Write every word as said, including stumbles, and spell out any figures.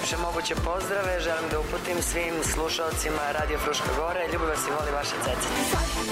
najlepše moguće pozdrave želim da uputim svim slušalcima Radio Fruška Gora. Ljubav vas i voli vaša ceca.